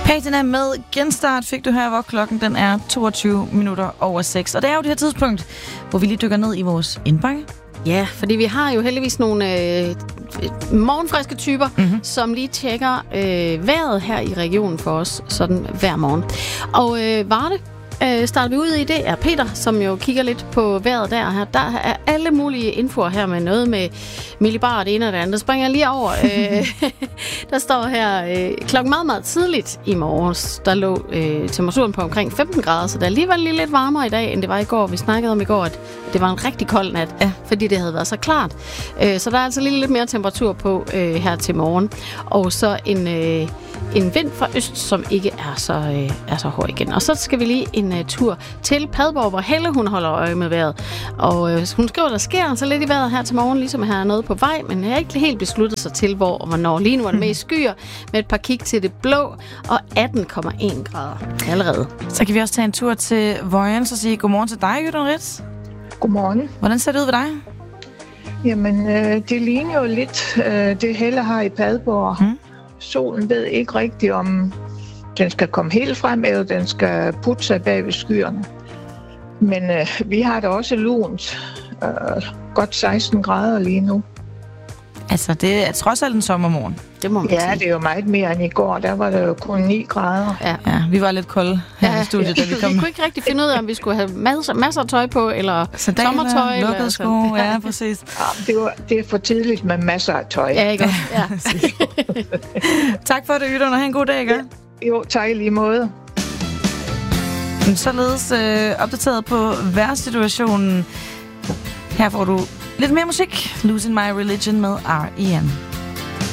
Patina med Genstart fik du her, hvor klokken den er 22:06. Og det er jo det her tidspunkt, hvor vi lige dykker ned i vores indbakke. Ja, fordi vi har jo heldigvis nogle morgenfriske typer, som lige tjekker vejret her i regionen for os, sådan hver morgen. Og Varde starter vi ud i, det er Peter, som jo kigger lidt på vejret der. Der er alle mulige infoer her med noget med millibar det ene og det andet. Der springer jeg lige over. Der står her, klokken meget, meget tidligt i morges, der lå temperaturen på omkring 15 grader, så det er alligevel lige lidt varmere i dag, end det var i går. Vi snakkede om i går, at det var en rigtig kold nat, fordi det havde været så klart. Så der er altså lige lidt mere temperatur på her til morgen. Og så en vind fra øst, som ikke er så hård igen. Og så skal vi lige en tur til Padborg, hvor Helle hun holder øje med vejret. Og hun skriver, der sker altså lidt i vejret her til morgen, ligesom her er noget på vej, men jeg har ikke helt besluttet sig til, hvor og hvornår. Lige nu er det med i skyer med et par kig til det blå og 18,1 grader allerede. Så kan vi også tage en tur til Vojens og sige godmorgen til dig, Jyden Ritz. Godmorgen. Hvordan ser det ud ved dig? Jamen, det ligner jo lidt det Helle har i Padborg. Solen ved ikke rigtigt, om den skal komme helt frem, eller den skal putte sig bag ved skyerne. Men vi har da også lunt. Godt 16 grader lige nu. Altså, det er trods alt en sommermorgen. Det må man sige. Det er jo meget mere end i går. Der var det jo kun 9 grader. Ja, vi var lidt kolde her i studiet, da vi kom. Vi kunne ikke rigtig finde ud af, om vi skulle have masser af tøj på, eller sandaler, sommertøj. Lukkede sko, ja, præcis. Det er for tidligt med masser af tøj. Ja, ikke? Ja. Tak for det, Ytteren, og have en god dag, ikke? Jo, tak i lige måde. Således opdateret på vejrsituationen. Her får du lidt mere musik. Losing My Religion med R.E.M.